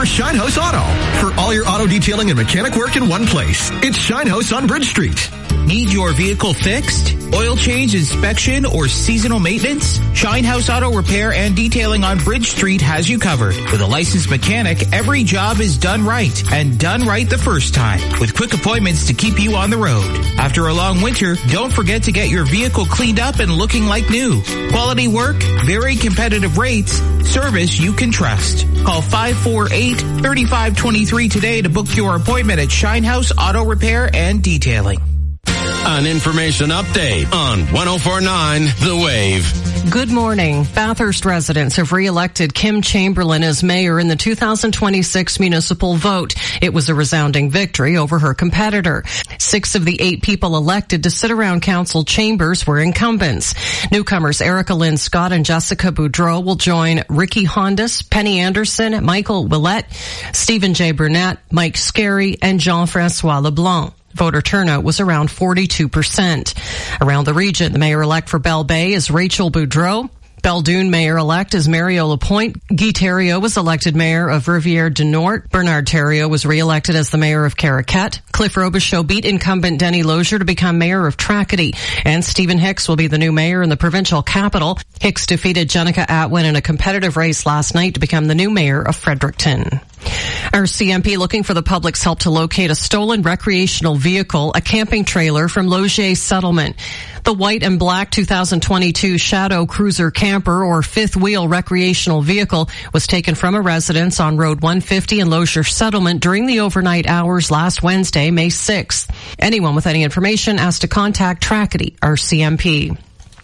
for Shine House Auto. For all your auto detailing and mechanic work in one place. It's Shine House on Bridge Street. Need your vehicle fixed? Oil change, inspection, or seasonal maintenance? Shine House Auto Repair and Detailing on Bridge Street has you covered. With a licensed mechanic, every job is done right, and done right the first time, with quick appointments to keep you on the road. After a long winter, don't forget to get your vehicle cleaned up and looking like new. Quality work, very competitive rates, service you can trust. Call 548-3523 today to book your appointment at Shine House Auto Repair and Detailing. An information update on 104.9 The Wave. Good morning. Bathurst residents have re-elected Kim Chamberlain as mayor in the 2026 municipal vote. It was a resounding victory over her competitor. 6 of the 8 people elected to sit around council chambers were incumbents. Newcomers Erica Lynn Scott and Jessica Boudreau will join Ricky Hondas, Penny Anderson, Michael Willett, Stephen J. Burnett, Mike Scarry, and Jean-Francois LeBlanc. Voter turnout was around 42%. Around the region, the mayor-elect for Bell Bay is Rachel Boudreau. Belledune mayor-elect is Mario Lapointe. Guy Thériault was elected mayor of Rivière du Nord. Bernard Thériault was re-elected as the mayor of Caraquette. Cliff Robichaud beat incumbent Denny Lozier to become mayor of Tracadie. And Stephen Hicks will be the new mayor in the provincial capital. Hicks defeated Jenica Atwin in a competitive race last night to become the new mayor of Fredericton. Our CMP looking for the public's help to locate a stolen recreational vehicle, a camping trailer from Logier Settlement. The white and black 2022 Shadow Cruiser camper or fifth wheel recreational vehicle was taken from a residence on Road 150 in Lozier Settlement during the overnight hours last Wednesday, May 6th. Anyone with any information asked to contact Tracadie, our CMP.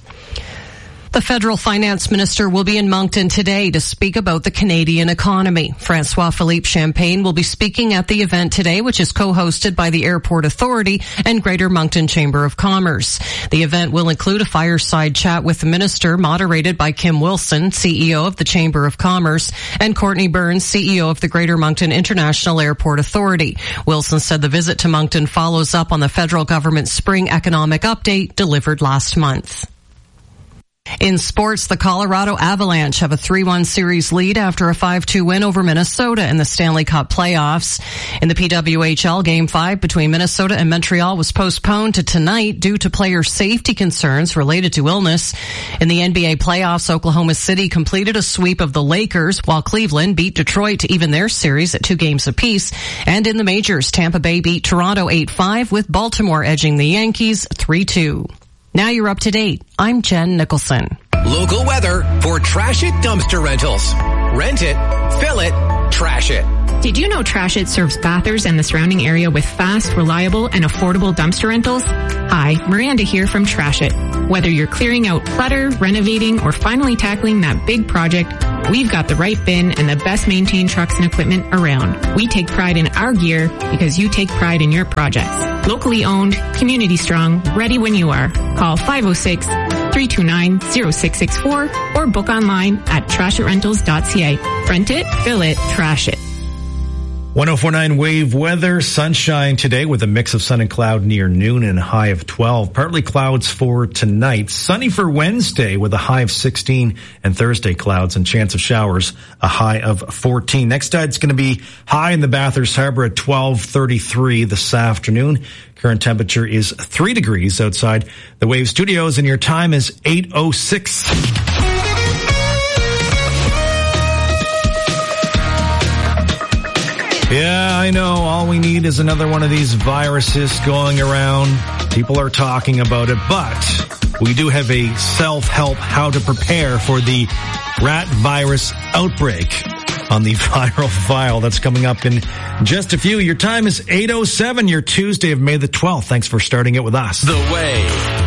The federal finance minister will be in Moncton today to speak about the Canadian economy. François-Philippe Champagne will be speaking at the event today, which is co-hosted by the Airport Authority and Greater Moncton Chamber of Commerce. The event will include a fireside chat with the minister, moderated by Kim Wilson, CEO of the Chamber of Commerce, and Courtney Burns, CEO of the Greater Moncton International Airport Authority. Wilson said the visit to Moncton follows up on the federal government's spring economic update delivered last month. In sports, the Colorado Avalanche have a 3-1 series lead after a 5-2 win over Minnesota in the Stanley Cup playoffs. In the PWHL, Game 5 between Minnesota and Montreal was postponed to tonight due to player safety concerns related to illness. In the NBA playoffs, Oklahoma City completed a sweep of the Lakers, while Cleveland beat Detroit to even their series at 2 games apiece. And in the majors, Tampa Bay beat Toronto 8-5, with Baltimore edging the Yankees 3-2. Now you're up to date. I'm Jen Nicholson. Local weather for Trash It Dumpster Rentals. Rent it, fill it, trash it. Did you know Trash It serves Bathurst and the surrounding area with fast, reliable, and affordable dumpster rentals? Hi, Miranda here from Trash It. Whether you're clearing out clutter, renovating, or finally tackling that big project, we've got the right bin and the best maintained trucks and equipment around. We take pride in our gear because you take pride in your projects. Locally owned, community strong, ready when you are. Call 506-329-0664 or book online at trashitrentals.ca. Rent it, fill it, trash it. 104.9 Wave weather, sunshine today with a mix of sun and cloud near noon and a high of 12. Partly clouds for tonight. Sunny for Wednesday with a high of 16, and Thursday clouds and chance of showers, a high of 14. Next tide is going to be high in the Bathurst Harbor at 12:33 this afternoon. Current temperature is 3 degrees outside the Wave studios, and your time is 8:06. Yeah, I know. All we need is another one of these viruses going around. People are talking about it, but we do have a self-help how to prepare for the rat virus outbreak on the Viral File. That's coming up in just a few. Your time is 8:07, your Tuesday of May the 12th. Thanks for starting it with us. The Wave.